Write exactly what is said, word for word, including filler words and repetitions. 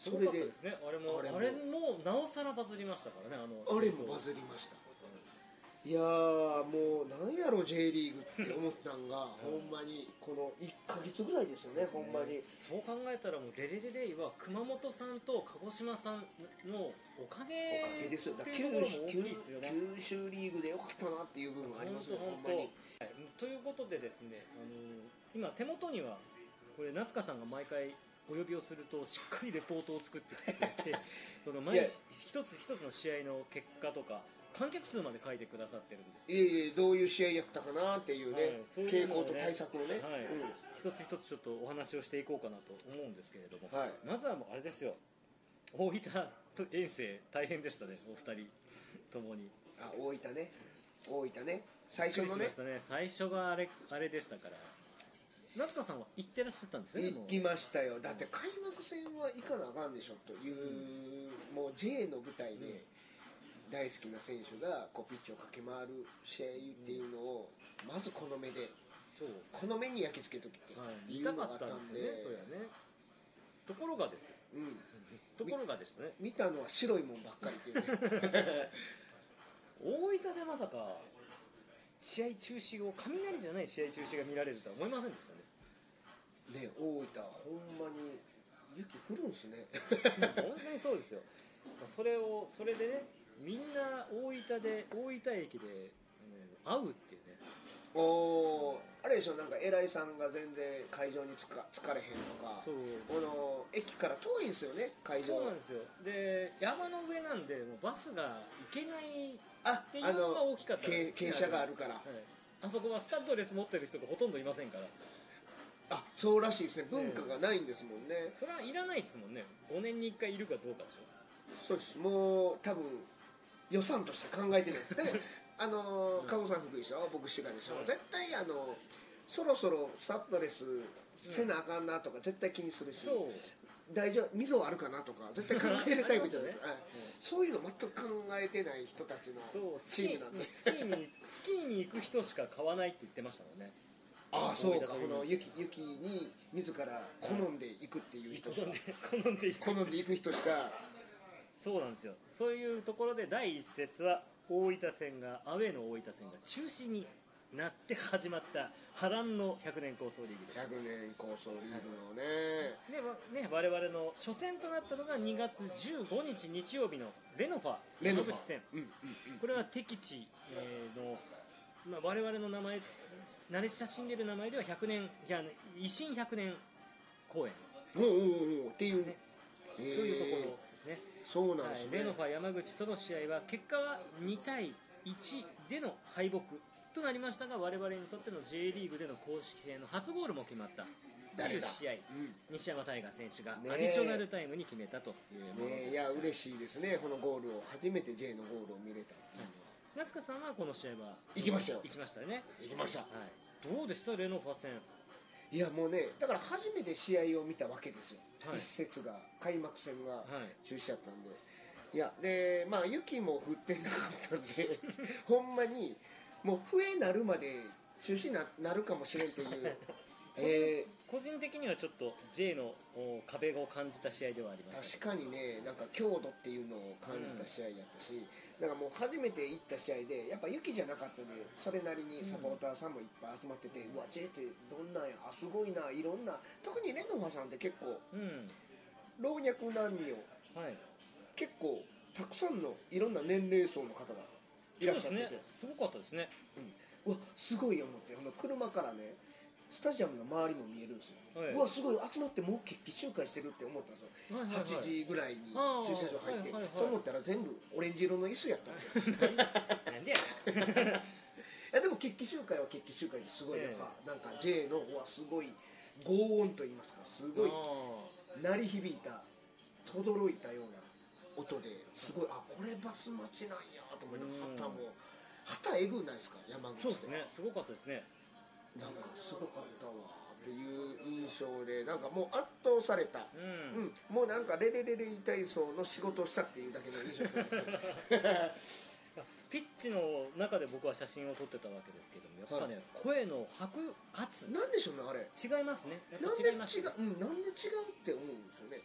すごかったですね。あれもあれも、あれもなおさらバズりましたからね。あのあれもバズりました。いやーもうなんやろ J リーグって思ったんがほんまにこのいっかげつぐらいですよね、ほんまに。 そう考えたらもうレレレレイは熊本さんと鹿児島さんのおかげおかげですよ。だからっていうところも大きいですよね。 九州リーグでよかったなっていう部分がありますよ、ほんまに。 はい、ということでですね、あの今手元にはこれ夏香さんが毎回お呼びをするとしっかりレポートを作ってきてくれてその毎一つ一つの試合の結果とか観客数まで書いてくださってるんです。 いえいえ、どういう試合やったかなっていうね、はい、ういうね傾向と対策をね、 はい、うん、一つ一つちょっとお話をしていこうかなと思うんですけれども、はい、まずはもうあれですよ、大分遠征大変でしたね、お二人ともに。 あ、大分ね、大分ね、最初のね、 ね、最初があれあれでしたから。夏香さんは行ってらっしゃったんですね。 行きましたよ。だって開幕戦は行かなあかんでしょという、うん、もう J の舞台で大好きな選手がこうピッチを駆け回る試合っていうのをまずこの目で、そうこの目に焼き付けときてっていうのがあったんで、はい、 そうやね。ところがですよ、うん、ところがでしたね、 見たのは白いもんばっかりっていうね大分でまさか試合中止を、雷じゃない試合中止が見られるとは思いませんでしたね。 ね、大分ほんまに雪降るんですね本当にそうですよ。それをそれでね、みんな大分で大分駅で、うん、会うっていうね。 おあれでしょ、なんか偉いさんが全然会場につか疲れへんとか、そうこの駅から遠いんですよね、会場。 そうなんですよ。で山の上なんでもうバスが行けないっていうのが大きかったです。 傾斜があるから、はい、 あそこはスタッドレス持ってる人がほとんどいませんから。 あ、そうらしいですね。文化がないんですもんね。 ね、それはいらないですもんね。ごねんにいっかいいるかどうかでしょ。 そうです。もう多分予算として考えてないです。で、あの加護さん福井でしょ、僕滋賀でしょ、うん、絶対あのそろそろスタッドレスせなあかんなとか絶対気にするし、そう大丈夫溝あるかなとか絶対考えるタイプじゃないですか。ね、はい、そういうの全く考えてない人たちのチームなんで、 スキーにスキーに行く人しか買わないって言ってましたもんね。 ああ、そうか、この雪雪に自ら好んでいくっていう人しか、 好んで好んでいく人しか。 そうなんですよ。そういうところで第一節は大分戦がアウェーの大分戦が中止になって始まった波乱のひゃくねん構想リーグでした。 ひゃくねん構想リーグのね、 でね、我々の初戦となったのがにがつじゅうごにち日曜日のレノファ山口戦、うんうんうん、これは敵地の、まあ、我々の名前慣れ親しんでいる名前ではひゃくねんいや維新ひゃくねん公演おうおうおうっていう、ね、 そういうところですね。 そうなんですね、 はい、レノファ山口との試合は結果はにたいいちでの敗北となりましたが、我々にとっての J リーグでの公式戦の初ゴールも決まったという試合、うん、西山大河選手がアディショナルタイムに決めたというものです。 ね、いや嬉しいですね、このゴールを初めて J のゴールを見れたっていうのは。 夏香さんはこの試合は行きましたよ。 行きましたね。 行きました、はい、 どうでしたレノファ戦。 いやもうね、だから初めて試合を見たわけですよ、はい、一節が開幕戦が中止だったんで、はい、いやでまあ雪も降ってなかったんでほんまにもう笛なるまで中止ななるかもしれんっていうえー、個人的にはちょっと J の壁を感じた試合ではあります。 確かにね、なんか強度っていうのを感じた試合やったし、うん、だからもう初めて行った試合でやっぱ雪じゃなかったんで、それなりにサポーターさんもいっぱい集まってて、うん、うわ J ってどんなんや、あすごいな、いろんな、特にレノファさんって結構、うん、老若男女、はい、結構たくさんのいろんな年齢層の方がいらっしゃってて、 ね、すごかったですね、 うん、うわすごい思って、車からねスタジアムの周りも見えるんですよ、はい、うわすごい集まってもう決起集会してるって思ったんですよ、はいはいはい、はちじぐらいに駐車場入って、はいはいはい、と思ったら全部オレンジ色の椅子やったんですよなんでやいやでも決起集会は決起集会ですごいやっぱ、えー、なんか J のうわすごい轟音といいますか、すごい鳴り響いた轟いたような音ですごい、あこれバス待ちなんやと思いながら、旗も旗えぐないですか、山口で。 そうですね、すごかったですね。 なんかすごかったわっていう印象で、なんかもう圧倒された、うんうん、もうなんかレレレレイ体操の仕事をしたっていうだけの印象ですピッチの中で僕は写真を撮ってたわけですけども、やっぱね、はい、声の白圧なんでしょうね、あれ違いますね、やっぱ違いますね。 なんで違う、うん、なんで違うって思うんですよね。